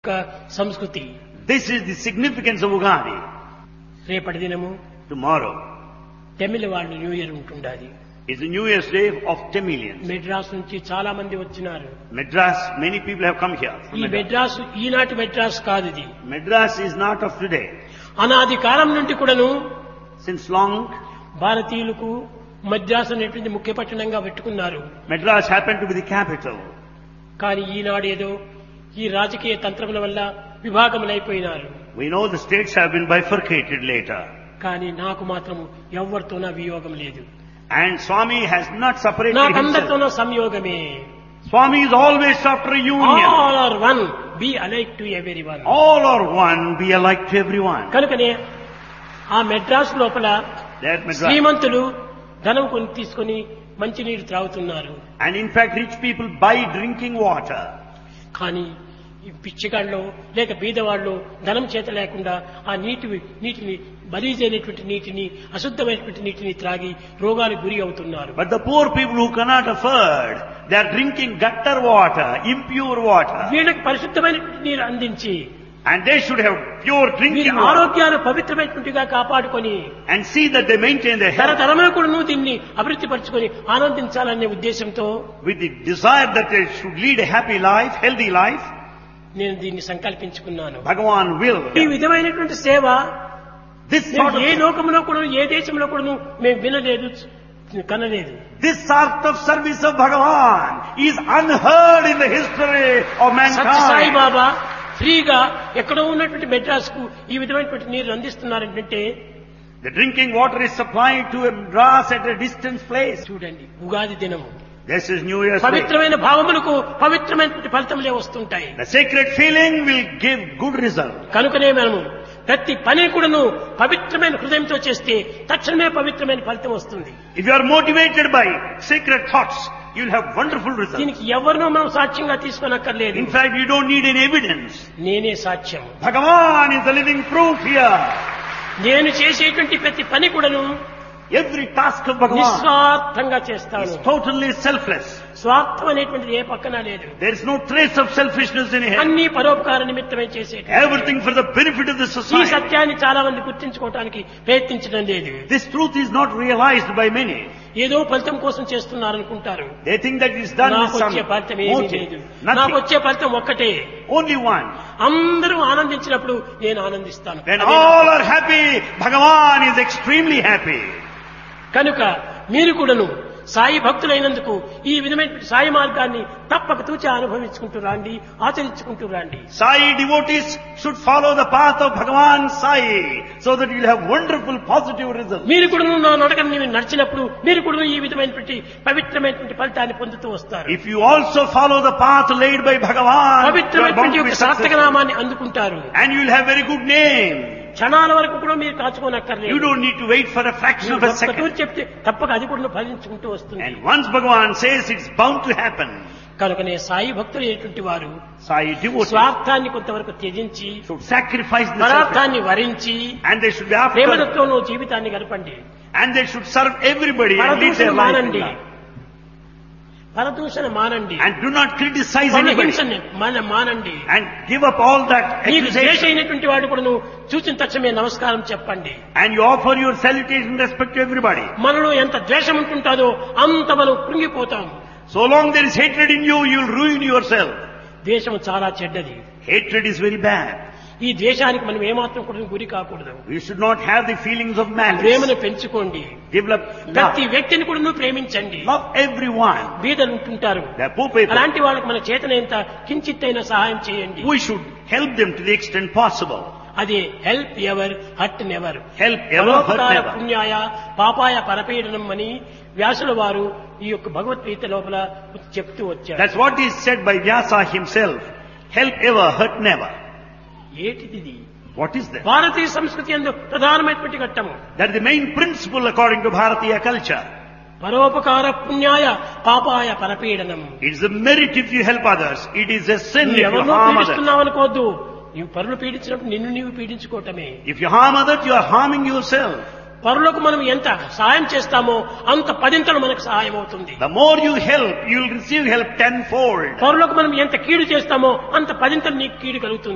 సంస్కృతి. This is the significance of Ugadi. రేపటి దినము Tomorrow తమిళ వాళ్ళు న్యూ ఇయర్ ఉంటుండాలి. is the New Year's Day of Tamilians. Madras నుంచి చాలా మంది వచ్చినారు. Madras, many people have come here. ఈ మెడ్రాస్ ఈనాటి మెడ్రాస్ కాదు ఇది. Madras is not of today. అనాది కాలం నుండి కూడాను Since long, భారతీయులకు మద్రాస్ అనేటువంటి ముఖ్య పట్టణంగా పెట్టుకున్నారు. Madras happened to be the capital. కానీ ఈనాడు ఏదో ఈ రాజకీయ తంత్రముల వల్ల విభాగములైపోయినారు. We know the states have been bifurcated later. కానీ నాకు మాత్రం ఎవరితోనా వియోగం లేదు. And Swami has not separated himself. నాకందరితోనూ సంయోగమే. Swami is always after a union. All are one, B alike to everyone. All are one, be alike to everyone. కనుకనే ఆ మెడ్రాస్ లోపల That Madras. శ్రీమంతులు ధనం కొని తీసుకొని మంచినీరు త్రాగుతున్నారు. And in fact, rich people buy drinking water. కానీ ఈ పిచ్చిగాళ్ళు లేక బీదవాళ్ళు ధనం చేత లేకుండా ఆ నీటిని బలీజైనటువంటి నీటిని అశుద్ధమైనటువంటి నీటిని త్రాగి రోగాలకు గురి అవుతున్నారు. But the poor people who cannot afford, they are drinking gutter water, impure water. వీళ్ళకి పరిశుద్ధమైనటువంటి నీరు అందించి And they should have pure వీరి drinking water. ఆరోగ్యాలు పవిత్రమైనటువంటిగా కాపాడుకొని And see that they maintain their health తరతరములు కూడా దీన్ని అభివృద్ధి పరచుకొని ఆనందించాలనే ఉద్దేశంతో with the desire that they should lead a happy life, healthy life. నేను దీన్ని సంకల్పించుకున్నాను. Bhagavan will. ఈ విధమైనటువంటి సేవ This మేము sort ఏ of, లోకంలో కూడా ఏ దేశంలో కూడా మేము వినలేదు, కనలేదు. this sort of service of Bhagavan is unheard in the history of Satya Sai mankind. బాబా ఫ్రీగా ఎక్కడో ఉన్నటువంటి మెడ్రాస్ కు ఈ విధమైనటువంటి నీరు అందిస్తున్నారంటే The drinking water is supplied to a Madras at a distant place. చూడండి, ఉగాది దినము This is New Year's Day. పవిత్రమైన భావములకు పవిత్రమైనటువంటి ఫలితములే వస్తుంటాయి. The sacred feeling will give good result. కనుకనే మనము ప్రతి పని కూడాను పవిత్రమైన హృదయంతో చేస్తే తక్షణమే పవిత్రమైన ఫలితం వస్తుంది. If you are motivated by sacred thoughts, you will have wonderful results. దీనికి ఎవరినో మనం సాక్ష్యంగా తీసుకోనక్కర్లేదు. In fact, you don't need any evidence. నేనే సాక్ష్యం. Bhagavan is the living proof here. నేను చేసేటువంటి ప్రతి పని కూడాను Every task of Bhagavan నిస్వార్థంగా చేస్తాను. is totally selfless. స్వార్థం అనేటువంటిది ఏ పక్కన లేదు. There is no trace of selfishness in it. అన్ని పరోపకార నిమిత్తమే చేసేది. Everything for the benefit of the ఈ society. సత్యాన్ని చాలా మంది గుర్తించుకోవడానికి ప్రయత్నించడం లేదు. This truth is not realized by many. ఏదో ఫలితం కోసం చేస్తున్నారనుకుంటారు. They think that it is done with నాకు some వచ్చే ఫలితం ఏమీ motive. లేదు. నాకు Nothing. వచ్చే ఫలితం ఒక్కటే, Only one. అందరూ ఆనందించినప్పుడు నేను ఆనందిస్తాను. When అదే నా all are happy, Bhagavan is extremely happy. కనుక మీరు కూడాను సాయి భక్తులైనందుకు ఈ విధమైన సాయి మార్గాన్ని తప్పక తూచి అనుభవించుకుంటూ రండి, ఆచరించుకుంటూ రండి. Sai devotees should follow the path of Bhagavan Sai so that you will have wonderful positive results. మీరు కూడా నా నడకని నడిచినప్పుడు మీరు కూడా ఈ విధమైనటువంటి పవిత్రమైనటువంటి ఫలితాన్ని పొందుతూ వస్తారు. If you also follow the path laid by Bhagavan, you are bound పవిత్రమైనటువంటి to be ఒక సార్థక successful. నామాన్ని అందుకుంటారు. And you will have very good name. క్షణాల వరకు కూడా మీరు You కాచుకోనక్కర్లేదు. don't need to wait for a fraction of a ఒక్క second. తూరి చెప్తే తప్పక అది కూడా ఫలించుకుంటూ వస్తుంది. And once Bhagavan says it's bound to happen, కనుకనే సాయి భక్తులు అనేటువంటి వారు Sai devotees స్వార్థాన్ని కొంతవరకు త్యజించి should sacrifice the self పదార్థాన్ని వరించి and they should be after, ప్రేమతత్వంలో జీవితాన్ని గడపండి. and they should serve everybody and lead పరదూషణ their life in మానండి, love. పరదూషణ మానండి, And do not criticize anybody. పరహింసని మానండి. And give up all that నీకు ద్వేష accusation. అయినటువంటి వాడు కూడా నువ్వు చూసిన తక్షణమే నమస్కారం చెప్పండి. And you offer your salutation and respect to everybody. మనలో ఎంత ద్వేషం ఉంటుంటాదో అంత మనం కృంగిపోతాం. So long there is hatred in you, you will ruin yourself. ద్వేషం చాలా చెడ్డది. Hatred is very bad. ఈ ద్వేషానికి మనం ఏమాత్రం కూడా గురి కాకూడదు. We should not have the feelings of malice. ప్రేమను పెంచుకోండి. Develop ప్రతి love. వ్యక్తిని కూడా నువ్వు ప్రేమించండి. Love everyone. బీదలు ఉంటుంటారు, They are poor people. అలాంటి వాళ్ళకి మన చేతనైనంత కించిత్తైన సహాయం చేయండి. We should help them to the extent possible. అది help ever hurt never. Help ever, hurt పరోపకార never. పుణ్యాయ పాపాయ పరపీడనం అని వ్యాసుల వారు ఈ యొక్క భగవద్గీత లోపల చెప్తూ వచ్చారు. That's what is said by Vyasa himself. Help ever, hurt never. ఏటిది? What is that? భారతీయ సంస్కృతి యందు ప్రధానమైనటువంటి ఘట్టము. That is the main principle according to Bharatiya culture. పరోపకార పుణ్యాయ పాపాయ పరపీడనం. It is a merit if you help others. It is a sin నువ్వు if you ఎవరినో harm others. పీడిస్తున్నావు అనుకోవద్దు. నువ్వు పరులు పీడించినప్పుడు నిన్ను నీవు పీడించుకోవటమే. If you harm others, you are harming yourself. పరులకు మనం ఎంత సహాయం చేస్తామో అంత పదింతలు మనకు సహాయం అవుతుంది. The more you help, you will receive help tenfold. పరులకు మనం ఎంత కీడు చేస్తామో అంత పదింతలు నీకు కీడు కలుగుతుంది.